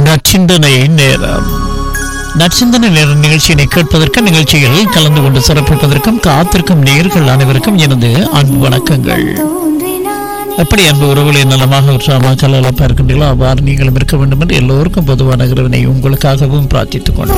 நச்சிந்தனை நேரம். நச்சிந்தனை நேர நிகழ்ச்சியினை கேட்பதற்கு, நிகழ்ச்சியில் கலந்து கொண்டு சிறப்பிப்பதற்கும் காத்திருக்கும் நேயர்கள் அனைவருக்கும் எனது அன்பு வணக்கங்கள். எப்படி அன்பு உறவுகளை நலமாக உற்சாகமாக கலகலப்பாக இருக்கின்றீர்களோ அவ்வாறு நீங்களும் இருக்க வேண்டும் என்று எல்லோருக்கும் பொதுவான இறைவனை உங்களுக்காகவும் பிரார்த்தித்துக் கொண்டு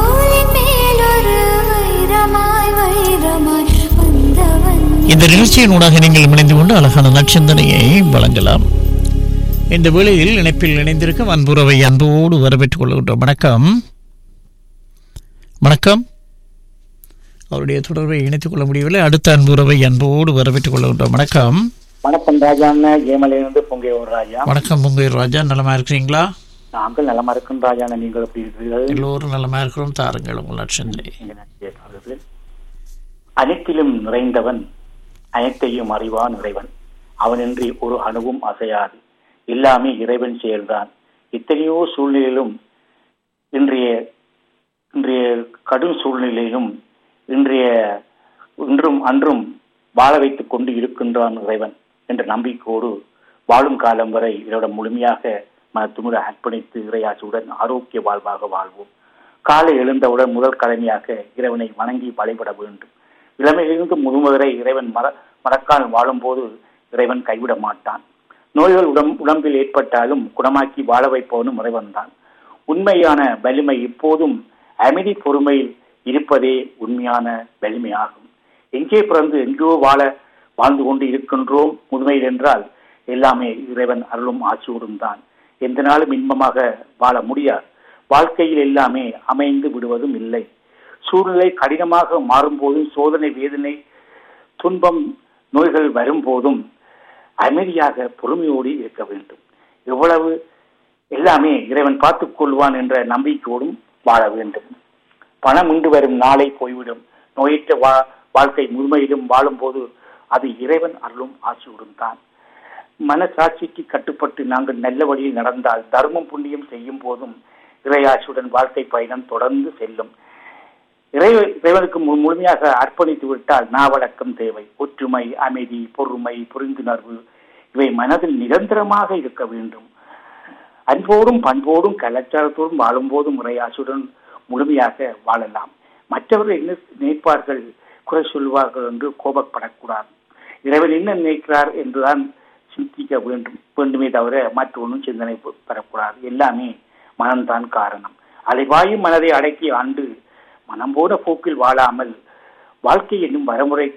இந்த நிகழ்ச்சியின் ஊடாக நீங்கள் இணைந்து கொண்டு அழகான நற்சிந்தனையை வழங்கலாம். இந்த வேளையில் இணைப்பில் இணைந்திருக்கும் அன்புறவை அன்போடு வரவேற்றுக் கொள்கின்றோம். வணக்கம். வணக்கம். அவருடைய தொடர்பை இணைத்துக் கொள்ள முடியவில்லை. அடுத்த அன்புறவை அன்போடு வரவேற்றுக் கொள்கின்றோம். வணக்கம். வணக்கம் ராஜா, ஏமலையிலிருந்து பொங்கையூர் ராஜா. வணக்கம் பொங்கையூர் ராஜா, நலமா இருக்கிறீங்களா? நாங்கள் நலமா இருக்கும் ராஜா, நீங்கள் எப்படி இருக்கிறீர்கள்? எல்லோரும் நலமா இருக்கிறோம். தாருங்கள் உங்கள் நற்சிந்தனை. அனைத்திலும் நிறைந்தவன், அனைத்தையும் அறிவான் இறைவன். அவனின்றி ஒரு அணுவும் அசையாது. எல்லாமே இறைவன் செயல்தான். எத்தனையோ சூழ்நிலையிலும், இன்றைய கடும் சூழ்நிலையிலும் இன்றும் அன்றும் வாழ வைத்துக் கொண்டு இருக்கின்றான் இறைவன் என்ற நம்பிக்கையோடு வாழும் காலம் வரை இறைவன் முழுமையாக மனத்துமுற அர்ப்பணித்து இறையாட்சியுடன் ஆரோக்கிய வாழ்வாக வாழ்வோம். காலை எழுந்தவுடன் முதல் கடமையாக இறைவனை வணங்கி வழிபட வேண்டும். இளமையிலிருந்து முதுமுதரை இறைவன் மறக்காமல் வாழும்போது இறைவன் கைவிட மாட்டான். நோய்கள் உடம்பில் ஏற்பட்டாலும் குணமாக்கி வாழ வைப்பவனும் இறைவன் தான். உண்மையான வலிமை எப்போதும் அமைதி பொறுமையில் இருப்பதே உண்மையான வலிமையாகும். எங்கே பிறந்து எங்கோ வாழ்ந்து கொண்டு இருக்கின்றோம் முதுமையில் என்றால் எல்லாமே இறைவன் அருளும் ஆட்சியோடும் தான். எந்த நாளும் இன்பமாக வாழ முடியாது. வாழ்க்கையில் எல்லாமே அமைந்து விடுவதும் இல்லை. சூழ்நிலை கடினமாக மாறும்போதும், சோதனை வேதனை துன்பம் நோய்கள் வரும்போதும் அமைதியாக பொறுமையோடு இருக்க வேண்டும். எவ்வளவு எல்லாமே இறைவன் பார்த்துக் கொள்வான் என்ற நம்பிக்கையோடும் வாழ வேண்டும். பணம் இன்று வரும் நாளை போய்விடும். நோயற்ற வாழ்க்கை முழுமையிலும் வாழும்போது அது இறைவன் அருளும் ஆட்சியோடும் தான். மனசாட்சிக்கு கட்டுப்பட்டு நாங்கள் நல்ல வழியில் நடந்தால், தர்மம் புண்ணியம் செய்யும் போதும் இறையாட்சியுடன் வாழ்க்கை பயணம் தொடர்ந்து செல்லும். இறைவனுக்கு முழுமையாக அர்ப்பணித்து விட்டால் நாவடக்கம் தேவை. ஒற்றுமை, அமைதி, பொறுமை, புரிந்துணர்வு இவை மனதில் நிரந்தரமாக இருக்க வேண்டும். அன்போடும் பண்போடும் கலாச்சாரத்தோடும் வாழும்போதும் இறையாட்சியுடன் முழுமையாக வாழலாம். மற்றவர்கள் என்ன நினைப்பார்கள், குறை சொல்வார்கள் என்று கோபப்படக்கூடாது. இறைவன் என்ன நினைக்கிறார் என்றுதான் சிந்திக்க வேண்டுமே தவிர மற்ற ஒன்றும் சிந்தனை பெறக்கூடாது. எல்லாமே மனம்தான் காரணம். அலைவாயும் மனதை அடக்கி ஆண்டு மனம் போன போக்கில் வாழாமல் வாழ்க்கை என்னும் வரமுறை